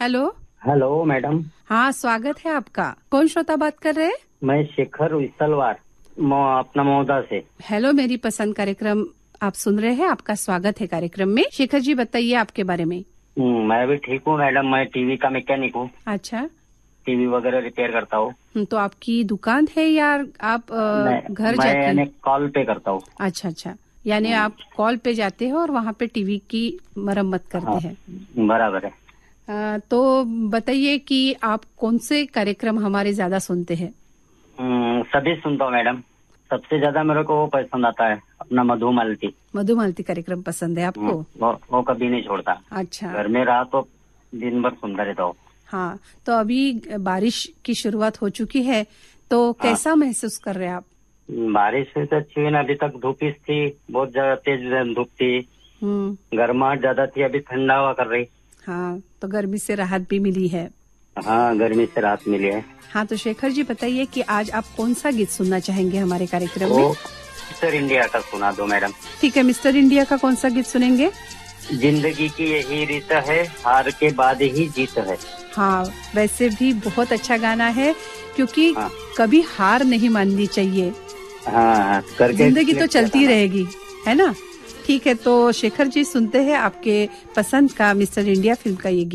Hello. Hello madam. हाँ, स्वागत है आपका। कौन श्रोता बात कर रहे हैं? मैं शेखर विसलवार अपना महोदा से। हेलो, मेरी पसंद कार्यक्रम आप सुन रहे हैं। आपका स्वागत है कार्यक्रम में। शेखर जी, बताइए आपके बारे में। मैं भी ठीक हूँ मैडम। मैं टीवी का मैकेनिक हूँ। अच्छा। टीवी वगैरह रिपेयर करता हूँ। तो आपकी दुकान है या आप घर मैं जाके? यानी कॉल पे करता हूँ। अच्छा अच्छा, यानी आप कॉल पे जाते हो और वहाँ पे टीवी की मरम्मत करते हैं। बराबर है। तो बताइए कि आप कौन से कार्यक्रम हमारे ज्यादा सुनते हैं? सभी सुनता हूँ मैडम। सबसे ज्यादा मेरे को वो पसंद आता है अपना मधुमालती। मधुमालती कार्यक्रम पसंद है आपको? वो कभी नहीं छोड़ता। अच्छा। घर में रहा तो दिन भर सुनता रहता हूँ। हाँ, तो अभी बारिश की शुरुआत हो चुकी है, तो कैसा महसूस कर रहे हैं आप? बारिश हुई तो अच्छी हुई ना। अभी तक धूप थी, बहुत ज्यादा तेज धूप थी। गर्माहट ज्यादा थी, अभी ठंडा हवा कर रही। हाँ, तो गर्मी से राहत भी मिली है। हाँ, गर्मी से राहत मिली है। हाँ, तो शेखर जी बताइए कि आज आप कौन सा गीत सुनना चाहेंगे हमारे कार्यक्रम में? मिस्टर इंडिया का सुना दो मैडम। ठीक है, मिस्टर इंडिया का कौन सा गीत सुनेंगे? जिंदगी की यही रीत है, हार के बाद ही जीत है। हाँ, वैसे भी बहुत अच्छा गाना है, क्योंकि कभी हार नहीं माननी चाहिए। हाँ, जिंदगी तो चलती रहेगी, है ना? ठीक है, तो शेखर जी सुनते हैं आपके पसंद का मिस्टर इंडिया फिल्म का ये गीत।